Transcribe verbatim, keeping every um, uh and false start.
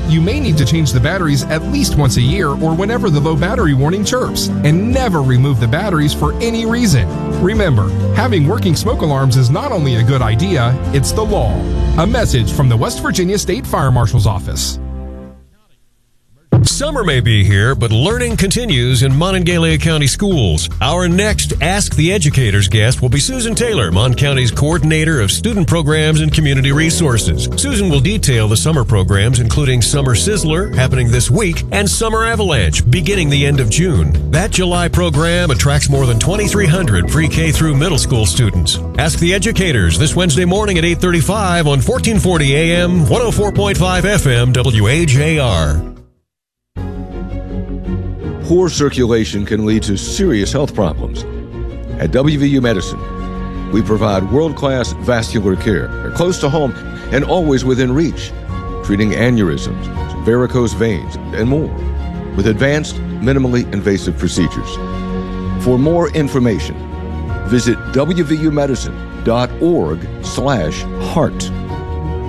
You may need to change the batteries at least once a year or whenever the low battery warning chirps, and never remove the batteries for any reason. Remember, having working smoke alarms is not only a good idea, it's the law. A message from the West Virginia State Fire Marshal's Office. Summer may be here, but learning continues in Monongalia County Schools. Our next Ask the Educators guest will be Susan Taylor, Mon County's Coordinator of Student Programs and Community Resources. Susan will detail the summer programs, including Summer Sizzler, happening this week, and Summer Avalanche, beginning the end of June. That July program attracts more than twenty-three hundred pre-K through middle school students. Ask the Educators this Wednesday morning at eight thirty-five on fourteen forty A M, one oh four point five F M, W A J R. Poor circulation can lead to serious health problems. At W V U Medicine, we provide world-class vascular care, close to home and always within reach, treating aneurysms, varicose veins, and more, with advanced, minimally invasive procedures. For more information, visit W V U medicine dot org slash heart.